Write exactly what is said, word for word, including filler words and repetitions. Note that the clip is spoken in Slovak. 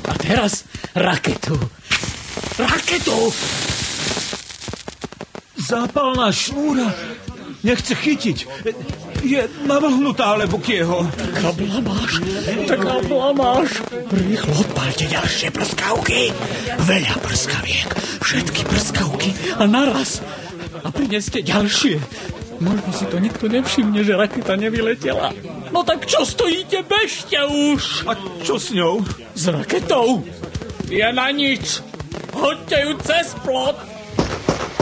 A teraz raketu. Raketu! Zápalná šnúra. Nechce chytiť. Je navlhnutá, alebo kieho. Taká blamáš, taká blamáš. Rýchlo odpalte ďalšie prskavky. Veľa prskaviek. Všetky prskavky. A naraz. A prineste ďalšie. Možno si to nikto nevšimne, že raketa nevyletela. No tak čo stojíte, bežte už. A čo s ňou? S raketou? Je na nič. Hoďte ju cez plot.